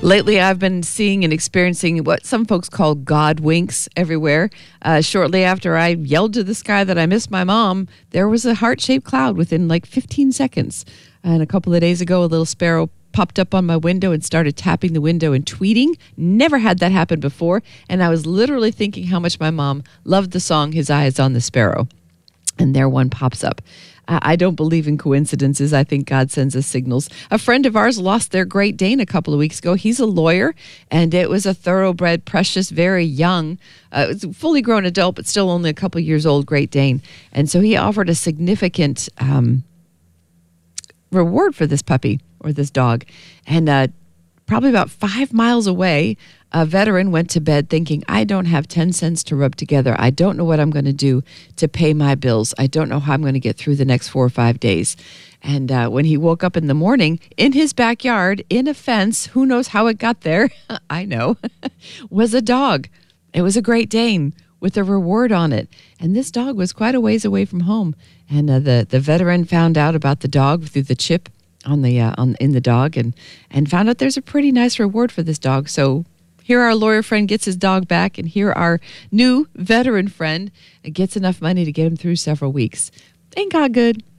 Lately, I've been seeing and experiencing what some folks call God winks everywhere. Shortly after I yelled to the sky that I missed my mom, there was a heart-shaped cloud within like 15 seconds. And a couple of days ago, a little sparrow popped up on my window and started tapping the window and tweeting. Never had that happen before. And I was literally thinking how much my mom loved the song His Eye is on the Sparrow. And there one pops up. I don't believe in coincidences. I think God sends us signals. A friend of ours lost their Great Dane a couple of weeks ago. He's a lawyer, and it was a thoroughbred, precious, very young, it's a fully grown adult, but still only a couple years old Great Dane. And so he offered a significant reward for this puppy or this dog. And probably about 5 miles away, a veteran went to bed thinking, I don't have 10 cents to rub together. I don't know what I'm going to do to pay my bills. I don't know how I'm going to get through the next 4 or 5 days. And when he woke up in the morning, in his backyard, in a fence, who knows how it got there, I know, was a dog. It was a Great Dane with a reward on it. And this dog was quite a ways away from home. And the veteran found out about the dog through the chip on the in the dog and found out there's a pretty nice reward for this dog. So here our lawyer friend gets his dog back, and here our new veteran friend gets enough money to get him through several weeks. Ain't God good?